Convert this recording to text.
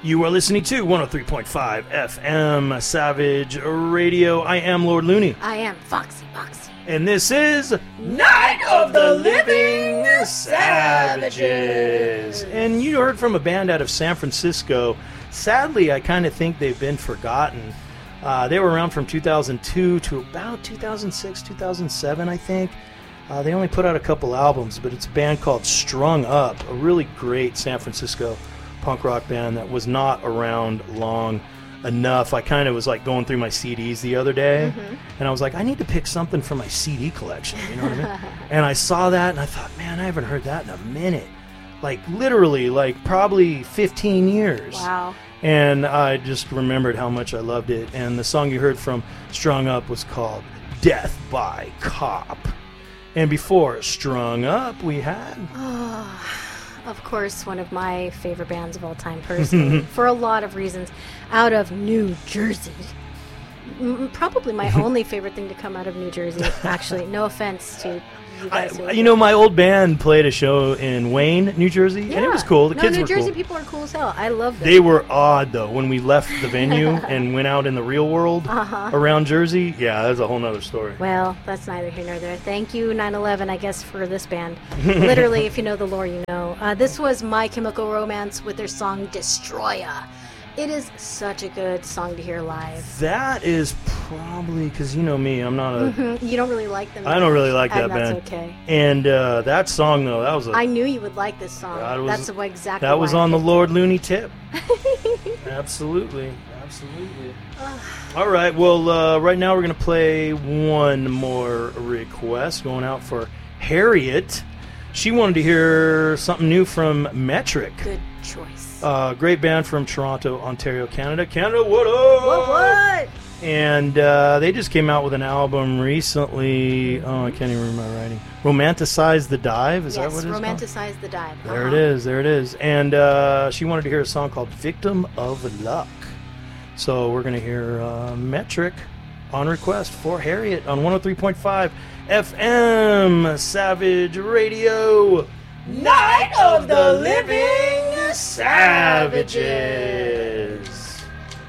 You are listening to 103.5 FM Savage Radio. I am Lord Looney. I am Foxy Foxy. And this is Night of the Living Savages. And you heard from a band out of San Francisco. Sadly, I kind of think they've been forgotten. They were around from 2002 to about 2006, 2007, I think. They only put out a couple albums, but it's a band called Strung Up, a really great San Francisco punk rock band that was not around long enough. I kind of was like going through my CDs the other day, and I was like, I need to pick something for my CD collection, you know what I mean? And I saw that, and I thought, man, I haven't heard that in a minute. Like, literally, like, probably 15 years. Wow. And I just remembered how much I loved it. And the song you heard from Strung Up was called Death by Cop. And before Strung Up, we had... Of course, one of my favorite bands of all time, personally, for a lot of reasons, out of New Jersey. Probably my only favorite thing to come out of New Jersey, actually. No offense to you guys. My old band played a show in Wayne, New Jersey, and it was cool. The kids New were Jersey cool. people are cool as hell. I love them. They were odd, though, when we left the venue and went out in the real world around Jersey. Yeah, that's a whole nother story. Well, that's neither here nor there. Thank you, 9/11, I guess, for this band. Literally, if you know the lore, you know. This was My Chemical Romance with their song Destroyer. It is such a good song to hear live. That is probably, because you know me, I'm not a... You don't really like them. I don't really like that that's band. Okay. And that song, though, that was a... I knew you would like this song. That's exactly that was why on I the picked Lord Looney tip. Absolutely. Absolutely. All right, well, right now we're going to play one more request going out for Harriet. She wanted to hear something new from Metric. Good choice. Great band from Toronto, Ontario, Canada. Canada, what up? What? And they just came out with an album recently. Oh, I can't even read my writing. Romanticize the Dive? Is that what it is? Romanticize the Dive. There it is. There it is. And she wanted to hear a song called Victim of Luck. So we're going to hear Metric on request for Harriet on 103.5 FM Savage Radio. Night of the Living Savages.